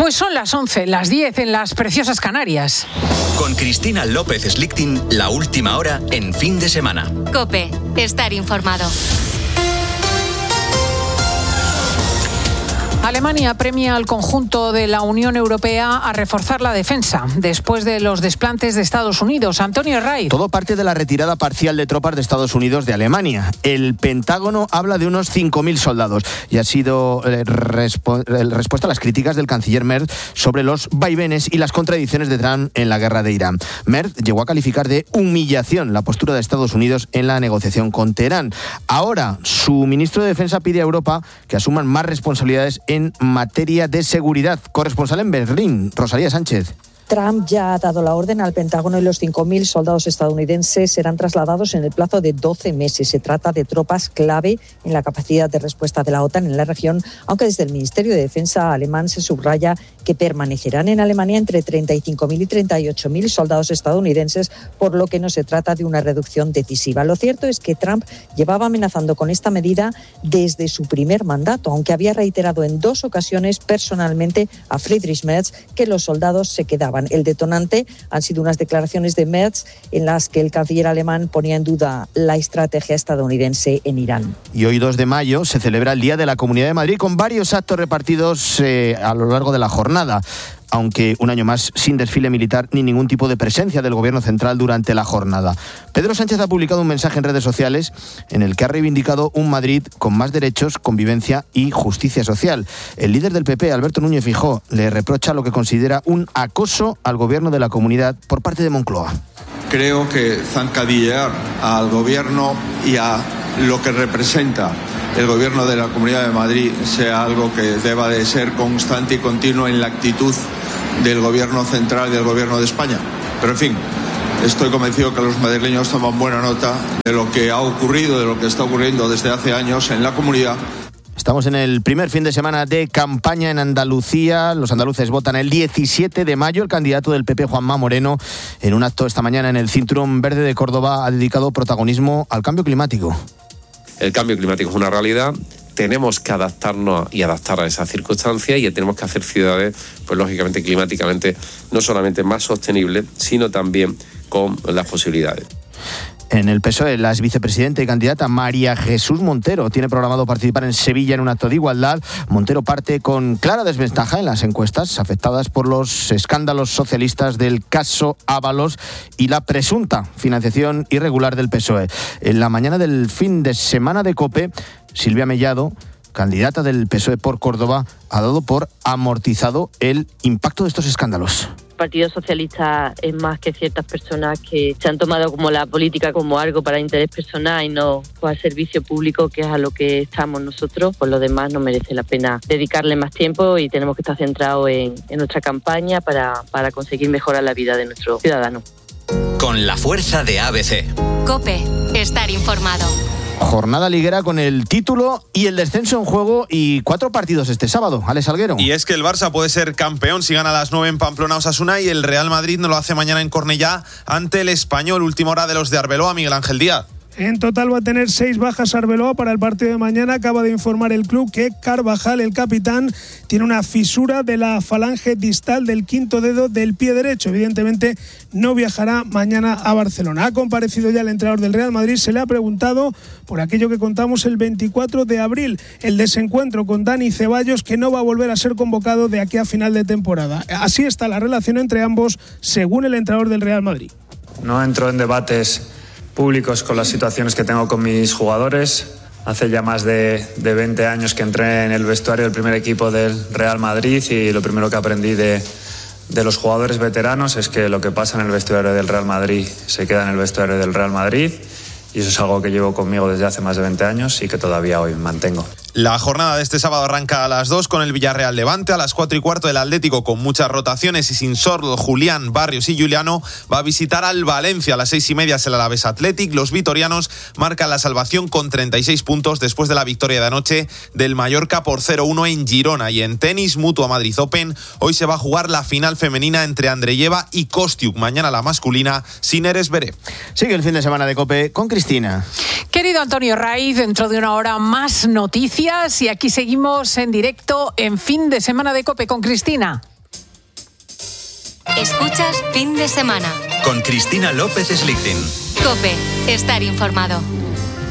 Pues son las 11, las 10 en las preciosas Canarias. Con Cristina López Slichting, la última hora en Fin de Semana. COPE, estar informado. Alemania premia al conjunto de la Unión Europea a reforzar la defensa después de los desplantes de Estados Unidos. Antonio Raiz. Todo parte de la retirada parcial de tropas de Estados Unidos de Alemania. El Pentágono habla de unos 5.000 soldados y ha sido respuesta a las críticas del canciller Merz sobre los vaivenes y las contradicciones de Trump en la guerra de Irán. Merz llegó a calificar de humillación la postura de Estados Unidos en la negociación con Teherán. Ahora, su ministro de Defensa pide a Europa que asuman más responsabilidades en materia de seguridad. Corresponsal en Berlín, Rosalía Sánchez. Trump ya ha dado la orden al Pentágono y los 5.000 soldados estadounidenses serán trasladados en el plazo de 12 meses. Se trata de tropas clave en la capacidad de respuesta de la OTAN en la región, aunque desde el Ministerio de Defensa alemán se subraya que permanecerán en Alemania entre 35.000 y 38.000 soldados estadounidenses, por lo que no se trata de una reducción decisiva. Lo cierto es que Trump llevaba amenazando con esta medida desde su primer mandato, aunque había reiterado en 2 ocasiones personalmente a Friedrich Merz que los soldados se quedaban. El detonante han sido unas declaraciones de Merz en las que el canciller alemán ponía en duda la estrategia estadounidense en Irán. Y hoy 2 de mayo se celebra el Día de la Comunidad de Madrid con varios actos repartidos a lo largo de la jornada, aunque un año más sin desfile militar ni ningún tipo de presencia del Gobierno central durante la jornada. Pedro Sánchez ha publicado un mensaje en redes sociales en el que ha reivindicado un Madrid con más derechos, convivencia y justicia social. El líder del PP, Alberto Núñez Feijóo, le reprocha lo que considera un acoso al Gobierno de la Comunidad por parte de Moncloa. Creo que zancadillear al Gobierno y a lo que representa el Gobierno de la Comunidad de Madrid sea algo que deba de ser constante y continuo en la actitud del Gobierno central y del Gobierno de España. Pero en fin, estoy convencido que los madrileños toman buena nota de lo que ha ocurrido, de lo que está ocurriendo desde hace años en la comunidad. Estamos en el primer fin de semana de campaña en Andalucía. Los andaluces votan el 17 de mayo. El candidato del PP, Juanma Moreno, en un acto esta mañana en el Cinturón Verde de Córdoba, ha dedicado protagonismo al cambio climático. El cambio climático es una realidad. Tenemos que adaptarnos y adaptar a esas circunstancias y tenemos que hacer ciudades, pues lógicamente climáticamente, no solamente más sostenibles, sino también con las posibilidades. En el PSOE, la exvicepresidenta y candidata María Jesús Montero tiene programado participar en Sevilla en un acto de igualdad. Montero parte con clara desventaja en las encuestas afectadas por los escándalos socialistas del caso Ábalos y la presunta financiación irregular del PSOE. En la mañana del fin de semana de COPE, Silvia Mellado, candidata del PSOE por Córdoba, ha dado por amortizado el impacto de estos escándalos. El Partido Socialista es más que ciertas personas que se han tomado como la política como algo para interés personal y no al servicio público, que es a lo que estamos nosotros. Por lo demás no merece la pena dedicarle más tiempo y tenemos que estar centrados en nuestra campaña para conseguir mejorar la vida de nuestros ciudadanos. Con la fuerza de ABC. COPE, estar informado. Jornada liguera con el título y el descenso en juego y 4 partidos este sábado. Alex Salguero. Y es que el Barça puede ser campeón si gana a las 9 en Pamplona Osasuna y el Real Madrid no lo hace mañana en Cornellá ante el Español. Última hora de los de Arbeloa, Miguel Ángel Díaz. En total va a tener 6 bajas Arbeloa para el partido de mañana. Acaba de informar el club que Carvajal, el capitán, tiene una fisura de la falange distal del quinto dedo del pie derecho. Evidentemente no viajará mañana a Barcelona. Ha comparecido ya el entrenador del Real Madrid. Se le ha preguntado por aquello que contamos el 24 de abril, el desencuentro con Dani Ceballos, que no va a volver a ser convocado de aquí a final de temporada. Así está la relación entre ambos, según el entrenador del Real Madrid. No entro en debates públicos con las situaciones que tengo con mis jugadores. Hace ya más de 20 años que entré en el vestuario del primer equipo del Real Madrid y lo primero que aprendí de los jugadores veteranos es que lo que pasa en el vestuario del Real Madrid se queda en el vestuario del Real Madrid, y eso es algo que llevo conmigo desde hace más de 20 años y que todavía hoy mantengo. La jornada de este sábado arranca a las 2 con el Villarreal Levante. A las 4:15 el Atlético, con muchas rotaciones y sin Sordo, Julián, Barrios y Juliano, va a visitar al Valencia. A las 6:30 es el Alavés Athletic. Los vitorianos marcan la salvación con 36 puntos después de la victoria de anoche del Mallorca por 0-1 en Girona. Y en tenis, Mutua Madrid Open, hoy se va a jugar la final femenina entre Andreyeva y Kostiuk. Mañana la masculina, Sinner Zverev. Sigue el fin de semana de COPE con Cristina. Querido Antonio Raiz, dentro de una hora más noticias y aquí seguimos en directo en Fin de Semana de COPE con Cristina. Escuchas Fin de Semana. Con Cristina López Slichting. COPE. Estar informado.